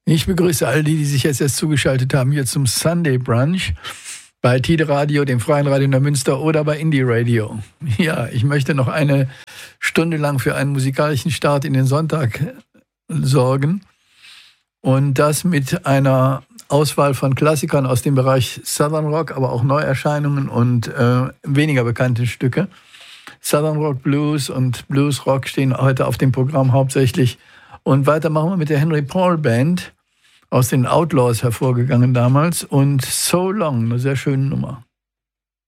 Ich begrüße all die sich jetzt erst zugeschaltet haben hier zum Sunday Brunch bei Tide Radio, dem Freien Radio in Münster oder bei Indie Radio. Ja, ich möchte noch eine Stunde lang für einen musikalischen Start in den Sonntag sorgen und das mit einer Auswahl von Klassikern aus dem Bereich Southern Rock, aber auch Neuerscheinungen und weniger bekannte Stücke. Southern Rock, Blues und Blues Rock stehen heute auf dem Programm hauptsächlich. Und weiter machen wir mit der Henry Paul Band, aus den Outlaws hervorgegangen damals. Und So Long, eine sehr schöne Nummer.